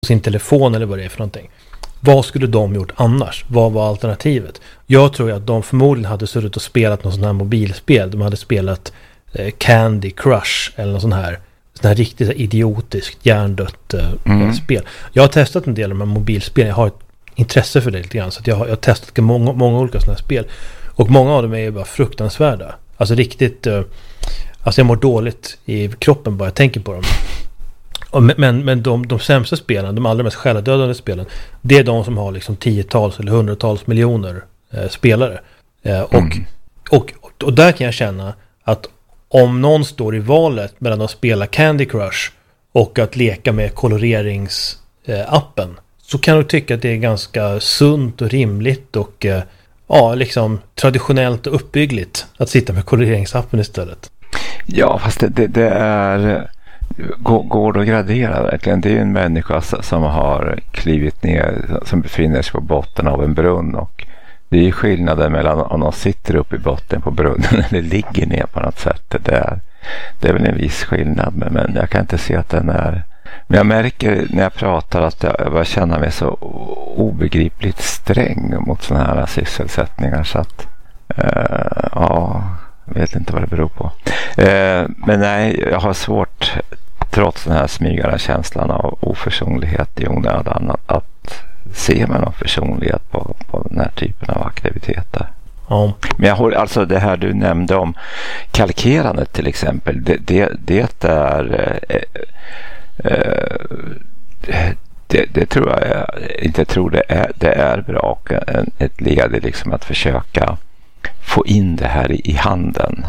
sin telefon eller vad det är för någonting. Vad skulle de gjort annars? Vad var alternativet? Jag tror att de förmodligen hade suttit och spelat någon sån här mobilspel. De hade spelat Candy Crush eller någon sån här riktigt idiotiskt hjärndött spel. Jag har testat en del av de här mobilspelen. Jag har ett intresse för det lite grann. Så att jag har testat många olika såna här spel. Och många av dem är ju bara fruktansvärda. Alltså riktigt... Alltså jag mår dåligt i kroppen bara jag tänker på dem. Men de sämsta spelen, de allra mest själadödande spelen, det är de som har liksom 10-tals eller 100-tals miljoner spelare. Och där kan jag känna att om någon står i valet mellan att spela Candy Crush och att leka med koloreringsappen, så kan du tycka att det är ganska sunt och rimligt och liksom traditionellt och uppbyggligt att sitta med koloreringsappen istället. Ja, fast det är... Går det att gradera verkligen? Det är ju en människa som har klivit ner, som befinner sig på botten av en brunn, och det är ju skillnaden mellan om de sitter uppe i botten på brunnen eller ligger ner på något sätt. Det är väl en viss skillnad, men jag kan inte se att den är... Men jag märker när jag pratar att jag börjar känna mig så obegripligt sträng mot sådana här sysselsättningar, så att jag vet inte vad det beror på. Men nej, jag har svårt, trots den här smygande känslan av oförsonlighet i onödan, att se med någon försonlighet på den här typen av aktiviteter. Ja. Men jag har, alltså det här du nämnde om kalkerandet till exempel, det tror jag inte tror det är bra, och ett led i liksom att försöka få in det här i handen.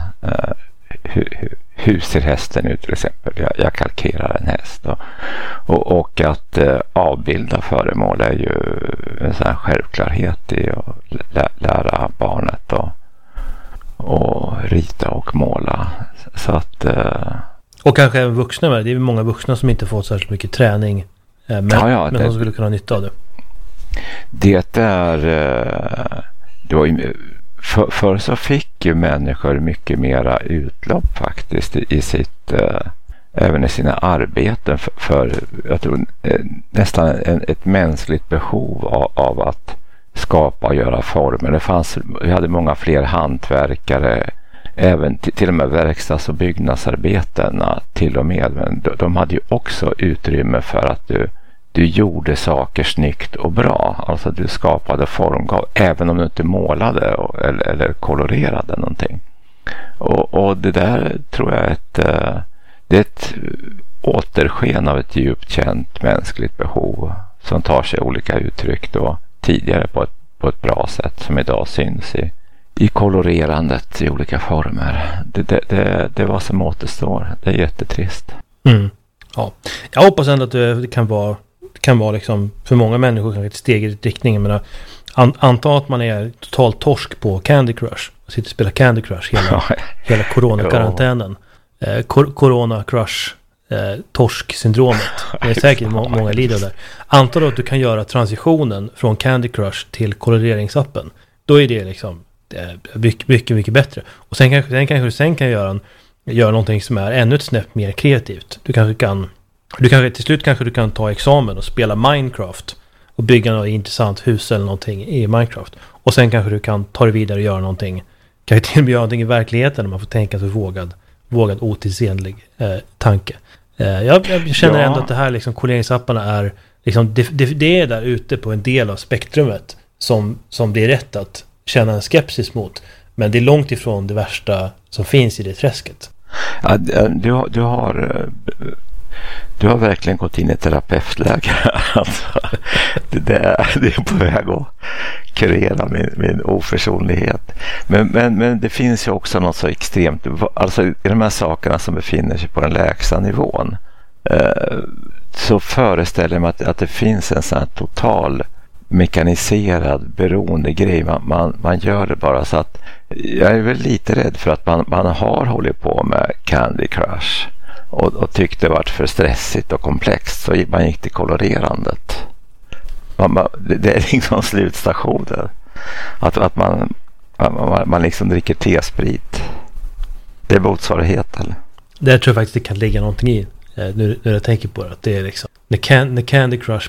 Hur ser hästen ut till exempel? Jag kalkerar en häst. Och att avbilda föremål är ju en sån här självklarhet i att lära barnet och rita och måla. Så att, och kanske även vuxna med. Det är många vuxna som inte får särskilt mycket träning. Men de skulle kunna ha nytta av det. Det var ju... För så fick ju människor mycket mera utlopp faktiskt i sitt, även i sina arbeten för jag tror nästan ett mänskligt behov av att skapa och göra former. Vi hade många fler hantverkare, även till och med verkstads- och byggnadsarbetarna till och med, men de hade ju också utrymme för att du gjorde saker snyggt och bra. Alltså du skapade formgav, även om du inte målade eller kolorerade någonting. Och det där tror jag det är ett återsken av ett djupt känt mänskligt behov som tar sig olika uttryck då tidigare på ett bra sätt, som idag syns i kolorerandet i olika former. Det var som återstår. Det är jättetrist. Ja. Jag hoppas ändå att det kan vara liksom, för många människor kanske ett steg i riktningen, men anta att man är totalt torsk på Candy Crush och sitter och spelar Candy Crush hela coronakarantänen. Corona Crush torsk-syndromet. Det är säkert många lider av det. Anta då att du kan göra transitionen från Candy Crush till koloreringsappen. Då är det liksom mycket, mycket bättre. Och sen kanske du kan göra någonting som är ännu ett snäpp mer kreativt. Till slut kanske du kan ta examen och spela Minecraft och bygga något intressant hus eller någonting i Minecraft. Och sen kanske du kan ta det vidare och göra någonting, kanske till och med göra någonting i verkligheten när man får tänka så vågad otidsenlig tanke. Jag känner ändå att det här liksom kolleringsapparna är liksom, det är där ute på en del av spektrumet som det är rätt att känna en skepsis mot, men det är långt ifrån det värsta som finns i det träsket. Ja, du har verkligen gått in i ett terapeutläge. Alltså, det är på väg att kurera min oförsonlighet. Men det finns ju också något så extremt, alltså i de här sakerna som befinner sig på den lägsta nivån, så föreställer jag mig att det finns en sån här total mekaniserad beroende grej. Man gör det bara så att jag är väl lite rädd för att man har hållit på med Candy Crush och tyckte det var för stressigt och komplext, så man gick till kolorerandet. Det är liksom slutstationen. Att man liksom dricker tesprit. Det är motsvarighet, eller? Där tror jag faktiskt det kan ligga någonting i. Nu när jag tänker på det, att det är liksom när Candy Crush